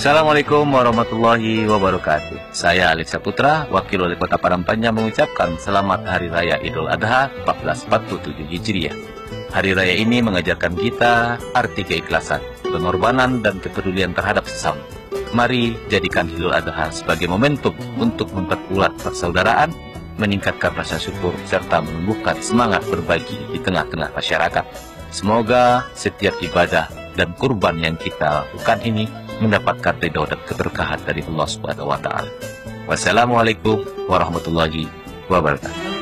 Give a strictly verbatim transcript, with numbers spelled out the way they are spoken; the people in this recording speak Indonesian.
Assalamualaikum warahmatullahi wabarakatuh. Saya Alex Saputra, Wakil Wali Kota Padang Panjang mengucapkan selamat Hari Raya Idul Adha seribu empat ratus empat puluh tujuh Hijriah. Hari Raya ini mengajarkan kita arti keikhlasan, pengorbanan, dan kepedulian terhadap sesama. Mari jadikan Idul Adha sebagai momentum untuk memperkuat persaudaraan, meningkatkan rasa syukur, serta menumbuhkan semangat berbagi di tengah-tengah masyarakat. Semoga setiap ibadah dan kurban yang kita lakukan ini mendapatkan ridho dan keberkahan dari Allah Subhanahu wa taala. Wassalamualaikum warahmatullahi wabarakatuh.